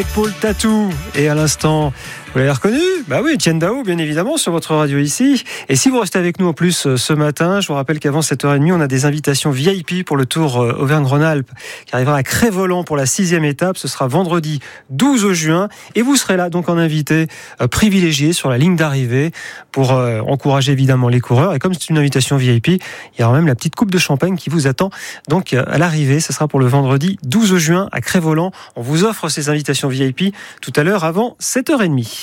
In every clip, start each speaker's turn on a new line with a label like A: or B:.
A: Paul Tatou. Et à l'instant, vous l'avez reconnu ? Bah oui, Etienne Dao, bien évidemment, sur votre radio ici. Et si vous restez avec nous en plus ce matin, je vous rappelle qu'avant 7h30, on a des invitations VIP pour le Tour Auvergne-Rhône-Alpes qui arrivera à Crest-Voland pour la 6e étape. Ce sera vendredi 12 juin. Et vous serez là donc en invité privilégié sur la ligne d'arrivée pour encourager évidemment les coureurs. Et comme c'est une invitation VIP, il y aura même la petite coupe de champagne qui vous attend donc à l'arrivée. Ce sera pour le vendredi 12 juin à Crest-Voland. On vous offre ces invitations VIP tout à l'heure avant 7h30.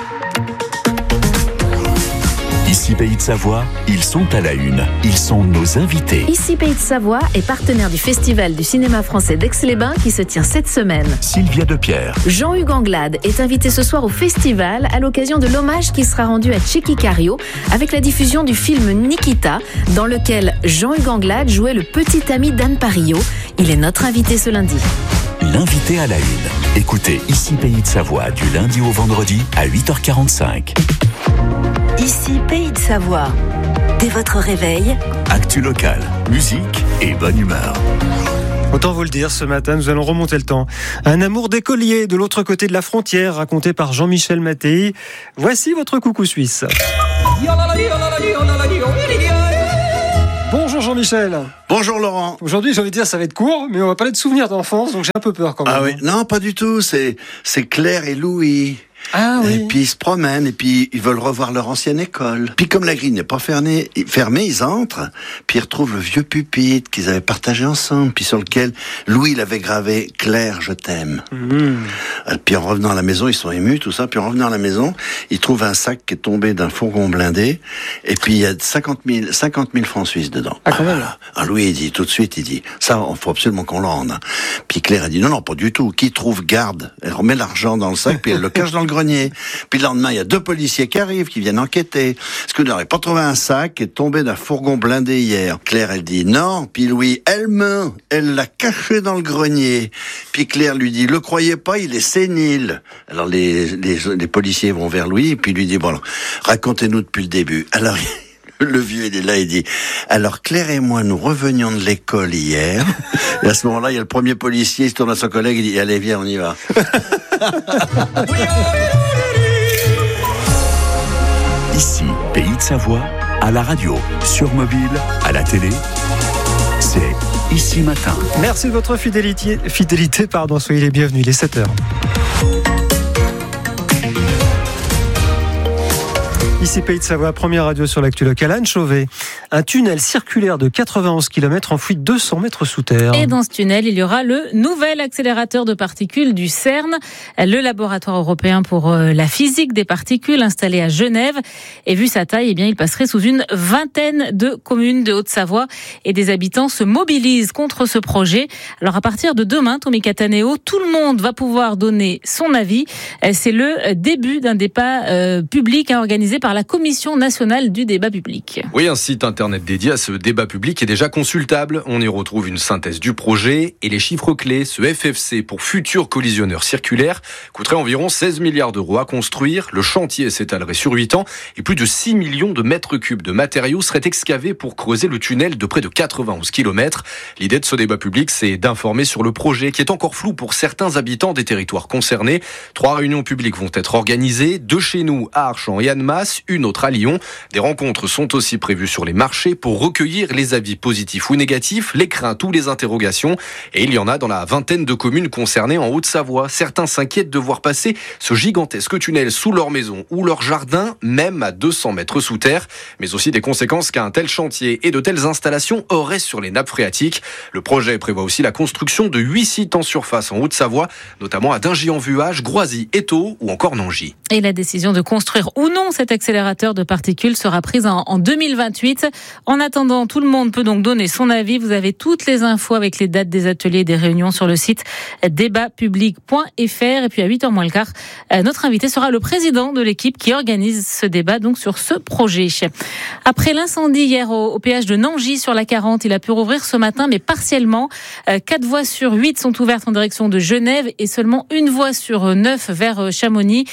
B: Ici Pays de Savoie, ils sont à la une. Ils sont nos invités.
C: Ici Pays de Savoie est partenaire du Festival du cinéma français d'Aix-les-Bains qui se tient cette semaine.
B: Sylvia Depierre.
C: Jean-Hugues Anglade est invité ce soir au festival à l'occasion de l'hommage qui sera rendu à Tchéky Karyo avec la diffusion du film Nikita, dans lequel Jean-Hugues Anglade jouait le petit ami d'Anne Parillo. Il est notre invité ce lundi.
B: L'invité à la une. Écoutez Ici Pays de Savoie du lundi au vendredi à 8h45.
D: Ici Pays de Savoie. Dès votre réveil,
B: Actu locale, musique et bonne humeur.
A: Autant vous le dire, ce matin, nous allons remonter le temps. Un amour d'écolier de l'autre côté de la frontière, raconté par Jean-Michel Mattei. Voici votre coucou suisse. Bonjour Jean-Michel.
E: Bonjour Laurent.
A: Aujourd'hui, j'ai envie de dire, ça va être court, mais on va parler de souvenirs d'enfance, donc j'ai un peu peur quand même.
E: Ah oui, non, pas du tout. C'est Claire et Louis.
A: Ah oui.
E: Et puis ils se promènent et puis ils veulent revoir leur ancienne école. Puis comme la grille n'est pas fermée, ils entrent. Puis ils retrouvent le vieux pupitre qu'ils avaient partagé ensemble, puis sur lequel Louis il avait gravé Claire, je t'aime. Puis en revenant à la maison, ils sont émus, tout ça. Puis en revenant à la maison, ils trouvent un sac qui est tombé d'un fourgon blindé. Et puis il y a 50 000 francs suisses dedans.
A: Ah quand même.
E: Louis il dit tout de suite, ça, il faut absolument qu'on le rende. Puis Claire a dit non, pas du tout. Qui trouve garde. Elle remet l'argent dans le sac, puis elle le cache dans le grenier. Puis le lendemain, il y a 2 policiers qui arrivent, qui viennent enquêter. Est-ce que vous n'aurez pas trouvé un sac qui est tombé d'un fourgon blindé hier? Claire, elle dit non. Puis Louis, elle l'a caché dans le grenier. Puis Claire lui dit, le croyez pas, il est sénile. Alors les policiers vont vers Louis, et puis lui dit, bon, alors, racontez-nous depuis le début. Alors, le vieux, il est là, il dit, alors Claire et moi, nous revenions de l'école hier. Et à ce moment-là, il y a le premier policier, il se tourne à son collègue, il dit, allez, viens, on y va.
B: Ici, Pays de Savoie, à la radio, sur mobile, à la télé, c'est Ici Matin.
A: Merci de votre fidélité, soyez les bienvenus, il est 7h. Ici Pays de Savoie, première radio sur l'actu locale. Anne Chauvet, un tunnel circulaire de 91 km enfoui 200 mètres sous terre.
F: Et dans ce tunnel, il y aura le nouvel accélérateur de particules du CERN, le laboratoire européen pour la physique des particules installé à Genève. Et vu sa taille, il passerait sous une vingtaine de communes de Haute-Savoie et des habitants se mobilisent contre ce projet. Alors à partir de demain, Tommy Cataneo, tout le monde va pouvoir donner son avis. C'est le début d'un débat public organisé par la Commission nationale du débat public.
G: Oui, un site internet dédié à ce débat public est déjà consultable. On y retrouve une synthèse du projet et les chiffres clés. Ce FFC pour futur collisionneur circulaire coûterait environ 16 milliards d'euros à construire. Le chantier s'étalerait sur 8 ans et plus de 6 millions de mètres cubes de matériaux seraient excavés pour creuser le tunnel de près de 91 km. L'idée de ce débat public, c'est d'informer sur le projet qui est encore flou pour certains habitants des territoires concernés. 3 réunions publiques vont être organisées, 2 chez nous à Archamps et Annemasse, une autre à Lyon. Des rencontres sont aussi prévues sur les marchés pour recueillir les avis positifs ou négatifs, les craintes ou les interrogations. Et il y en a dans la vingtaine de communes concernées en Haute-Savoie. Certains s'inquiètent de voir passer ce gigantesque tunnel sous leur maison ou leur jardin, même à 200 mètres sous terre, mais aussi des conséquences qu'un tel chantier et de telles installations auraient sur les nappes phréatiques. Le projet prévoit aussi la construction de 8 sites en surface en Haute-Savoie, notamment à Dingy-en-Vuage, Groisy, Étaux ou encore Nangy.
F: Et la décision de construire ou non cet accélérateur de particules sera prise en 2028. En attendant, tout le monde peut donc donner son avis. Vous avez toutes les infos avec les dates des ateliers et des réunions sur le site débatpublic.fr. Et puis à 8h moins le quart, notre invité sera le président de l'équipe qui organise ce débat donc sur ce projet. Après l'incendie hier au péage de Nangy sur la 40, il a pu rouvrir ce matin mais partiellement. 4 voies sur 8 sont ouvertes en direction de Genève et seulement une voie sur 9 vers Chamonix.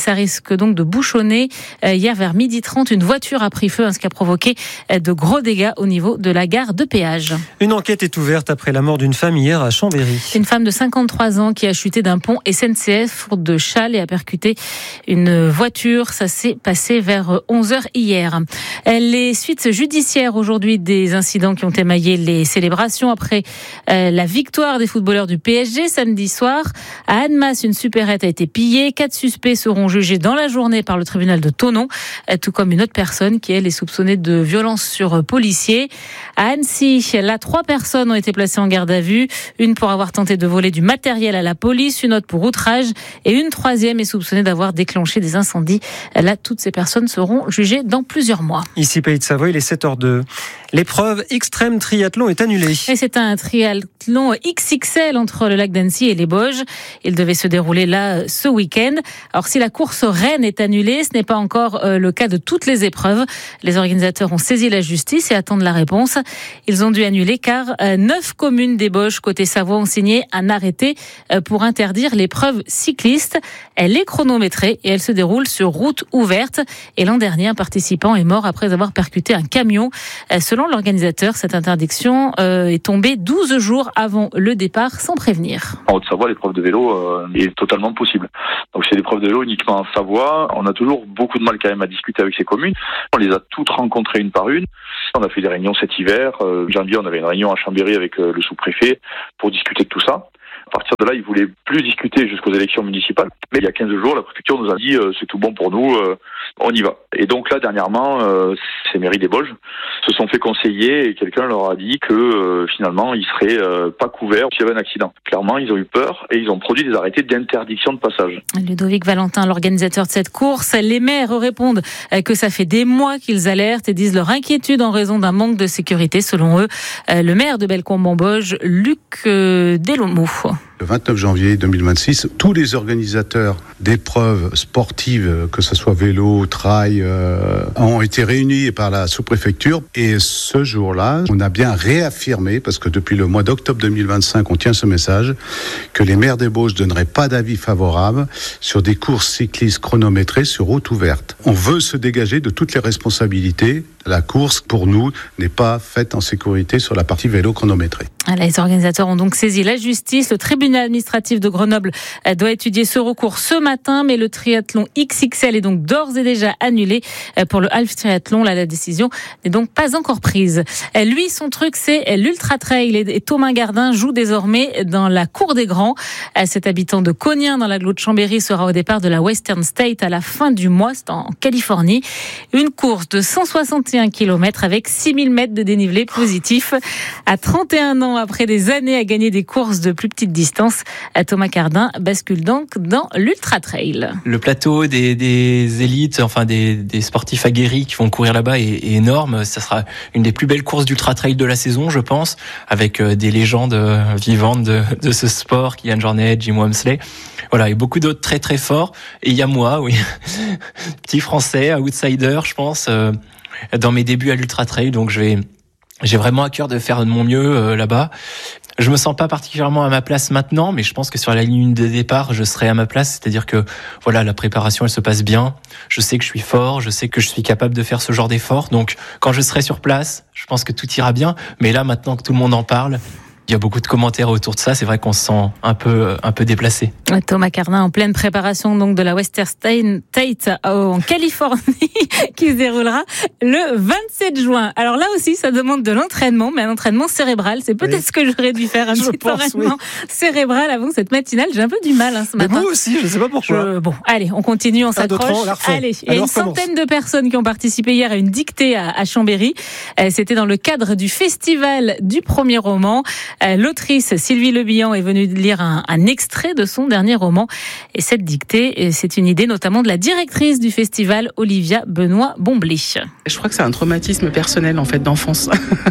F: Ça risque donc de bouchonner. Hier vers 12h30, une voiture a pris feu, ce qui a provoqué de gros dégâts au niveau de la gare de péage.
A: Une enquête est ouverte après la mort d'une femme hier à Chambéry.
F: Une femme de 53 ans qui a chuté d'un pont SNCF de Châles et a percuté une voiture. Ça s'est passé vers 11h hier. Les suites judiciaires aujourd'hui des incidents qui ont émaillé les célébrations après la victoire des footballeurs du PSG samedi soir. À Annemasse, une supérette a été pillée. 4 suspects seront jugés dans la journée par le tribunal de Thonon, tout comme une autre personne qui, elle, est soupçonnée de violence sur policiers. À Annecy, là, 3 personnes ont été placées en garde à vue. Une pour avoir tenté de voler du matériel à la police, une autre pour outrage et une 3e est soupçonnée d'avoir déclenché des incendies. Là, toutes ces personnes seront jugées dans plusieurs mois.
A: Ici, Pays de Savoie, il est 7h02. L'épreuve extrême triathlon est annulée.
F: Et c'est un triathlon XXL entre le lac d'Annecy et les Bauges. Il devait se dérouler là ce week-end. Alors si la course Rennes est annulée, ce n'est pas encore le cas de toutes les épreuves. Les organisateurs ont saisi la justice et attendent la réponse. Ils ont dû annuler car 9 communes des Bauges côté Savoie ont signé un arrêté pour interdire l'épreuve cycliste. Elle est chronométrée et elle se déroule sur route ouverte. Et l'an dernier, un participant est mort après avoir percuté un camion. Selon l'organisateur, cette interdiction est tombée 12 jours avant le départ sans prévenir.
H: En Haute-Savoie, l'épreuve de vélo est totalement possible. Donc c'est l'épreuve de vélo uniquement en Savoie. On a toujours beaucoup de mal quand même à discuter avec ces communes. On les a toutes rencontrées une par une. On a fait des réunions cet hiver. Janvier, on avait une réunion à Chambéry avec le sous-préfet pour discuter de tout ça. À partir de là, ils voulaient plus discuter jusqu'aux élections municipales. Mais il y a 15 jours, la préfecture nous a dit c'est tout bon pour nous, on y va. Et donc là, dernièrement, ces mairies des Bauges se sont fait conseiller et quelqu'un leur a dit que finalement, ils seraient pas couverts s'il y avait un accident. Clairement, ils ont eu peur et ils ont produit des arrêtés d'interdiction de passage.
F: Ludovic Valentin, l'organisateur de cette course, les maires répondent que ça fait des mois qu'ils alertent et disent leur inquiétude en raison d'un manque de sécurité. Selon eux, le maire de Bellecombe-en-Bauges, Luc Delomo.
I: Le 29 janvier 2026, tous les organisateurs d'épreuves sportives, que ce soit vélo, trail, ont été réunis par la sous-préfecture. Et ce jour-là, on a bien réaffirmé, parce que depuis le mois d'octobre 2025, on tient ce message, que les maires des Bauges ne donneraient pas d'avis favorable sur des courses cyclistes chronométrées sur route ouverte. On veut se dégager de toutes les responsabilités. La course, pour nous, n'est pas faite en sécurité sur la partie vélo chronométrée.
F: Les organisateurs ont donc saisi la justice. Le tribunal administratif de Grenoble doit étudier ce recours ce matin, mais le triathlon XXL est donc d'ores et déjà annulé. Pour le half triathlon, là, la décision n'est donc pas encore prise. Lui, son truc, c'est l'ultra trail et Thomas Gardin joue désormais dans la cour des grands. Cet habitant de Cognien, dans l'agglo de Chambéry, sera au départ de la Western State à la fin du mois, c'est en Californie. Une course de 161 km avec 6000 mètres de dénivelé positif. À 31 ans, après des années à gagner des courses de plus petite distance, Thomas Gardin bascule donc dans l'ultra trail.
J: Le plateau des élites, enfin des sportifs aguerris qui vont courir là-bas est énorme. Ça sera une des plus belles courses d'ultra trail de la saison, je pense, avec des légendes vivantes de ce sport, Kylian Jornet, Jim Wamsley. Voilà, et beaucoup d'autres très très forts. Et il y a moi, oui, petit français, outsider, je pense, dans mes débuts à l'ultra trail. Donc j'ai vraiment à cœur de faire de mon mieux là-bas. Je me sens pas particulièrement à ma place maintenant, mais je pense que sur la ligne de départ, je serai à ma place. C'est-à-dire que voilà, la préparation, elle se passe bien. Je sais que je suis fort, je sais que je suis capable de faire ce genre d'effort. Donc, quand je serai sur place, je pense que tout ira bien. Mais là, maintenant que tout le monde en parle, il y a beaucoup de commentaires autour de ça. C'est vrai qu'on se sent un peu déplacé.
F: Thomas Gardin en pleine préparation donc de la Western State en Californie qui se déroulera le 27 juin. Alors là aussi, ça demande de l'entraînement, mais un entraînement cérébral. C'est peut-être ce que j'aurais dû faire, un petit entraînement cérébral avant cette matinale. J'ai un peu du mal ce matin.
A: Mais moi aussi, je ne sais pas pourquoi.
F: Bon, allez, on continue, on s'accroche. Allez, il y a une centaine de personnes qui ont participé hier à une dictée à Chambéry. C'était dans le cadre du festival du premier roman. L'autrice Sylvie Le Bihan est venue lire un extrait de son dernier roman. Et cette dictée, c'est une idée notamment de la directrice du festival, Olivia Benoît-Bomblé.
K: Je crois que c'est un traumatisme personnel en fait d'enfance.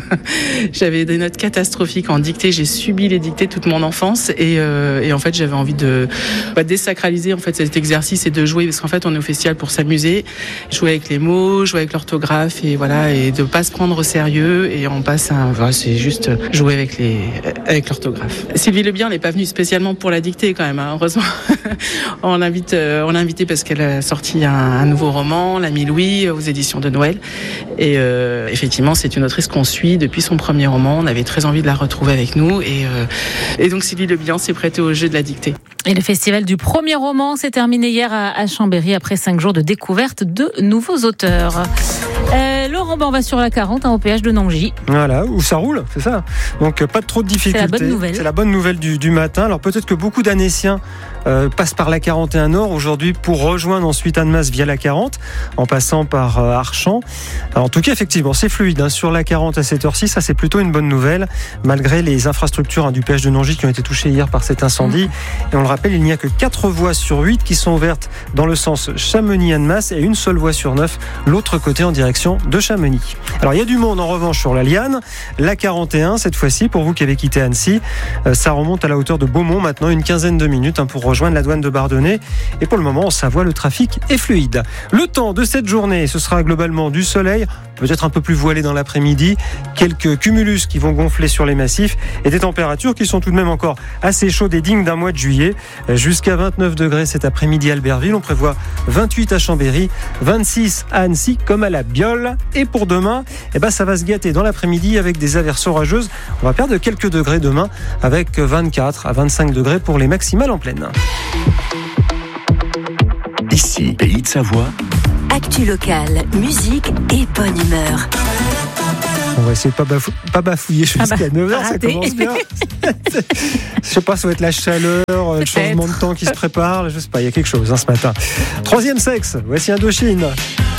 K: J'avais des notes catastrophiques en dictée. J'ai subi les dictées toute mon enfance et en fait j'avais envie de désacraliser en fait cet exercice et de jouer parce qu'en fait on est au festival pour s'amuser, jouer avec les mots, jouer avec l'orthographe et voilà et de pas se prendre au sérieux et on passe c'est juste jouer avec l'orthographe. Sylvie Lebien n'est pas venue spécialement pour la dictée quand même, hein, heureusement. On l'a invitée parce qu'elle a sorti un nouveau roman, L'Ami Louis, aux éditions de Noël. Et effectivement, c'est une autrice qu'on suit depuis son premier roman. On avait très envie de la retrouver avec nous. Et donc Sylvie Lebien s'est prêtée au jeu de la dictée.
F: Et le festival du premier roman s'est terminé hier à Chambéry après 5 jours de découverte de nouveaux auteurs. Laurent, on va sur la 40 au péage de Nangis.
A: Voilà, où ça roule, c'est ça. Donc pas trop de difficultés.
F: C'est la bonne nouvelle.
A: C'est la bonne nouvelle du matin. Alors peut-être que beaucoup d'Annéciens passent par la 41 Nord aujourd'hui pour rejoindre ensuite Annemasse via la 40 en passant par Archamps. Alors, en tout cas, effectivement, c'est fluide sur la 40 à cette heure-ci. Ça, c'est plutôt une bonne nouvelle malgré les infrastructures du péage de Nangis qui ont été touchées hier par cet incendie. Et on le rappelle, il n'y a que 4 voies sur 8 qui sont ouvertes dans le sens Chamonix-Annemasse et une seule voie sur 9 l'autre côté en direction de Chamonix. Alors, il y a du monde en revanche sur la Liane. La 41, cette fois-ci, pour vous qui avez quitté Annecy, ça remonte à la hauteur de Beaumont maintenant, une quinzaine de minutes pour rejoindre la douane de Bardonnay. Et pour le moment, en Savoie, le trafic est fluide. Le temps de cette journée, ce sera globalement du soleil, peut-être un peu plus voilé dans l'après-midi, quelques cumulus qui vont gonfler sur les massifs et des températures qui sont tout de même encore assez chaudes et dignes d'un mois de juillet. Jusqu'à 29 degrés cet après-midi à Albertville. On prévoit 28 à Chambéry, 26 à Annecy comme à la Biole. Et pour demain, ça va se gâter dans l'après-midi avec des averses orageuses. On va perdre quelques degrés demain avec 24 à 25 degrés pour les maximales en pleine.
B: Ici, Pays de Savoie.
D: Actu locale, musique et bonne humeur.
A: On va essayer de pas bafouiller jusqu'à 9h, ça commence bien. Je sais pas, ça va être la chaleur, le changement de temps qui se prépare, je sais pas, il y a quelque chose ce matin. Troisième sexe, voici Indochine.